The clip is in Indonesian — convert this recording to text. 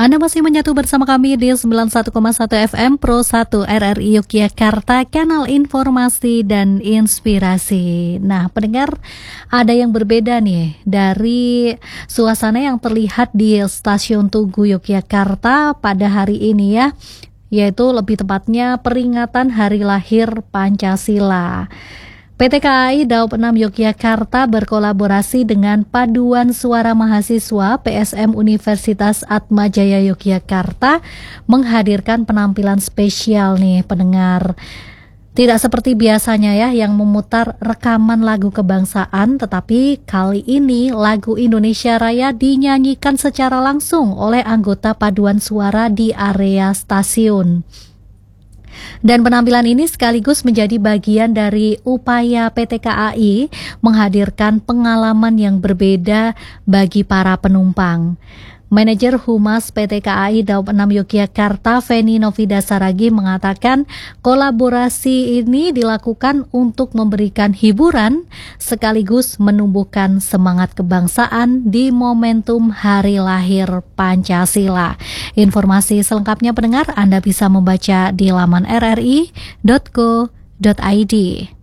Anda masih menyatu bersama kami di 91,1 FM Pro 1 RRI Yogyakarta, kanal informasi dan inspirasi. Nah, pendengar, ada yang berbeda nih dari suasana yang terlihat di Stasiun Tugu Yogyakarta pada hari ini ya, yaitu lebih tepatnya peringatan Hari Lahir Pancasila. PT KAI Daob 6 Yogyakarta berkolaborasi dengan Paduan Suara Mahasiswa PSM Universitas Atmajaya Yogyakarta menghadirkan penampilan spesial nih pendengar. Tidak seperti biasanya ya yang memutar rekaman lagu kebangsaan, tetapi kali ini lagu Indonesia Raya dinyanyikan secara langsung oleh anggota paduan suara di area stasiun. Dan penampilan ini sekaligus menjadi bagian dari upaya PT KAI menghadirkan pengalaman yang berbeda bagi para penumpang. Manajer Humas PT KAI Daob 6 Yogyakarta, Feni Novida Saragi, mengatakan kolaborasi ini dilakukan untuk memberikan hiburan sekaligus menumbuhkan semangat kebangsaan di momentum Hari Lahir Pancasila. Informasi selengkapnya pendengar Anda bisa membaca di laman rri.co.id.